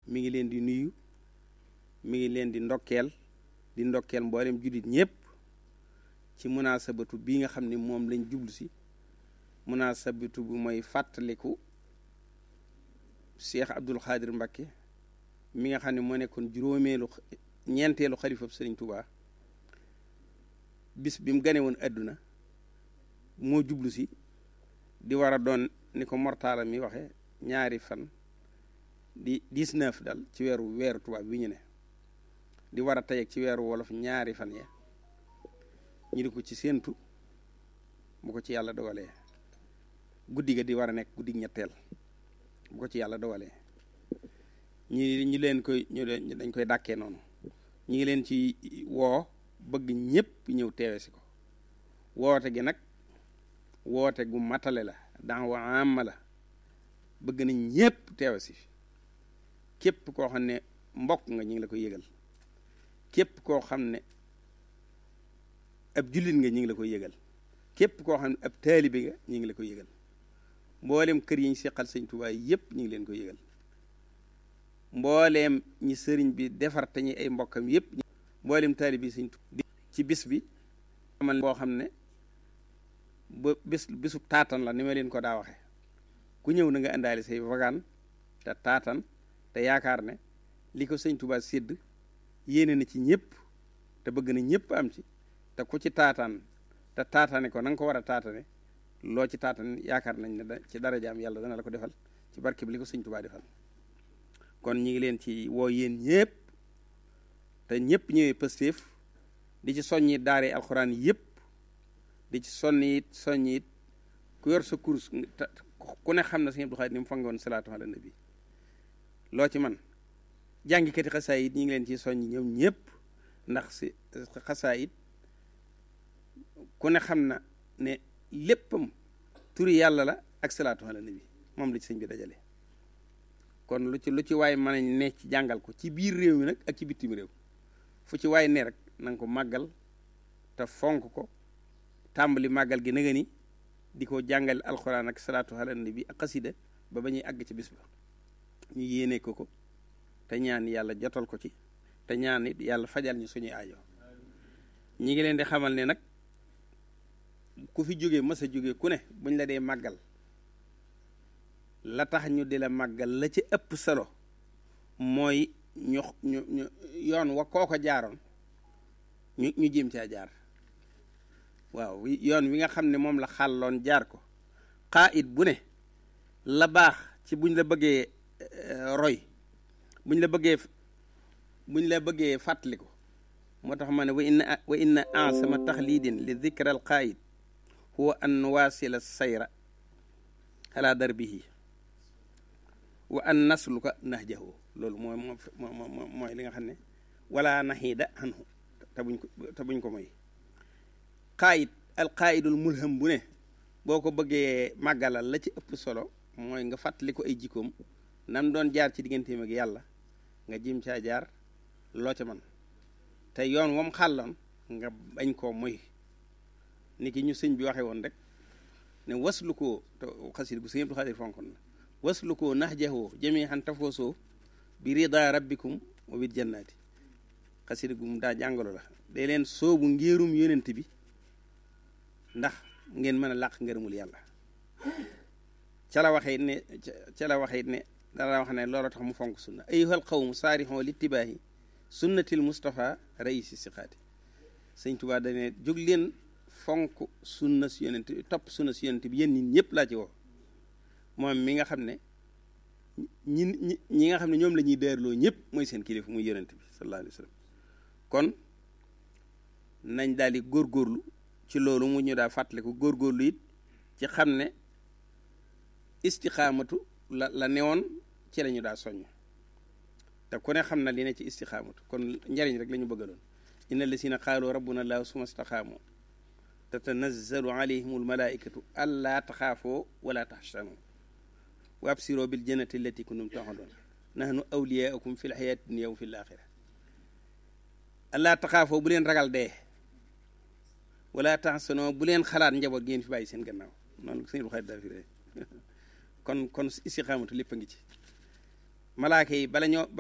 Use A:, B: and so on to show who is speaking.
A: mi ngi leen di nuyu mi ngi leen di ndokkeel mboolem jullit ñëpp ci munaasabatu bii nga xam ne moom lañ jublu si munaasabatu bu mooy fàttaliku Cheikh Abdoul Khadir Mbacké mi nga xam ne moo nekkoon ñeenteelu xalifab Sëriñ Tuubaa bis bi mu gane woon àdduna moo jublu si di war a doon ni ko mortaala mi waxe ñaari fan di 19 dal ci weeru tubaab bi ñu ne di war a tey ak ci weeru wolof ñaari fan ya ñu di ko ci séentu bu ko ci yàlla dogalee guddi ga di war a nekk guddi ñetteel bu ko ci yàlla dogalee ñu leen koy dañ koy dàkkee noonu ñu ngi leen ci woo bëgg ñëpp ñëw teewe si ko woote gi nag woote gu matale la daawa amma la bëgg nañ ñëpp teewe si képp koo xam ne mbokk nga ñu ngi la koy yëgal képp koo xam ne ab jullit nga ñu ngi la koy yëgal képp koo xam ne ab taalibe nga ñu ngi la koy yëgal mbooleem kër yi ñu seqal sëñ Tuubaa yëpp ñu ngi leen koy yëgal mbooleem ñi sëriñ bi defar te ñi ay mbokkam yëpp mbooleem taalibe yi sëñ Tuubaa ci bis bi amal boo xam ne ba bisu taatan la ni ma leen ko daa waxe ku ñëw na nga indaale say wagaan te taatan te yaakaar ne li ko sëñ Tuubaa sédd yéene na ci ñëpp te bëgg na ñëpp am ci te ku ci taataan te taatane ko na nga ko war a taatane loo ci taatan yaakaar nañ ne ci darajaam yàlla dana la ko defal ci barke bi li ko sëñ Tuubaa defal kon ñi ngi leen ci woo yéen ñëpp te ñëpp ñëwee pëstéef di ci soññi daare alxuraan yëpp di ci soññi it ku yor sa kurus ku ne xam na sëñ Abdou Khadre ni mu fangoon salaatu ala nabi loo ci man jàngikati xasaayit ñi ngi leen ci soññi ñoom ñëpp ndax si xasaayit ku ne xam na ne léppam turi yàlla la ak salaatu ala nabi moom la ci sëñ bi dajale kon lu ci waay mën a ne ci jàngal ko ci biir réew mi nag ak ci bitim réew fu ci waay ne rek na nga ko màggal te fonk ko tàmbali màggal gi na nga ni di ko jàngal alxuraan ak salaatu ala nabi ak xasida ba ñuy àgg ci bis ba ñu yéene ko te ñaan yàlla jotal ko ci te ñaan it yàlla fajal ñu suñuy aajo ñi ngi leen di xamal ne nag ku fi jóge mës a jóge ku ne buñ la dee màggal la tax ñu di la màggal la ci ëpp solo mooy ñu yoon wa kooko jaaroon ñu jéem caa jaar waaw yoon wi nga xam ne moom la xàlloon jaar ko xaa it bu ne la baax ci buñ la bëggee roy buñ la bëggee fàttali ko moo tax ma ne wa inna ansama taxlidin li dikra al qaid huwa an wasila sayra ala darbihi wa an nasluka nahjahu loolu mooy li nga xam ne wala naxiida anhu te buñ ko moy qaid al qaidul mulham bu ne boo ko bëggee màggalal la ci ëpp solo mooy nga fàttali ko ay jikkoom nam doon jaar ci digganteem ak yàlla nga jim caa jaar loo ca man te yoon moom xàlloon nga bañ koo moy ni ki ñu sëñ bi waxe woon rek ne waslu koo te xasid gu sëñ Abdou Khadre fonkon la waslu koo nahjahu jami'an tafoosoo bi rida rabbikum wa bil jannati xasid gu mu daa jàngalo la day leen soobu ngéerum yonent bi ndax ngeen mën a làq ngërëmul yàlla ca la waxee ne dara wax ne loolu tax mu fonk sunna ayyuhal qawmu saarixoo littibaahi sunnatil Mustafa raisi siqaati sëñ Tuubaa dane jóg leen fonk sunna si yonent bi topp sunna si yonent bi yéen nit ñëpp laa ci woo moom mi nga xam ne ñi nga xam ne ñoom la ñuy deerloo ñëpp mooy seen kilifa muy yonent bi sallallahu alayhi wa sallam kon nañ daal di góorgóorlu ci loolu mu ñu daa fàttaliku góorgóorlu it ci xam ne istixaamatu la newoon ci la ñu daa soññ te ku ne xam na li ne ci istixaamatu kon njariñ rek la ñu bëggaloon inna lasina qaalu rabbuna allahu summa staxaamu tatanazzalu alayhim almalaikatu allaa taxaafoo wala taxsanu wa absiroo bil jannati allati kuntum tu'adun nahnu awliyaakum fi lxayaati dunya wa fi laaxira allaa taxaafoo bu leen ragal dee wala taxsanoo bu leen xalaat njaboot ngeen fi bàyyi seen gannaaw noonu sëñ bu xarit daa fi ree kon istixaamatu lépp a ngi ci malaaka yi bala ñoo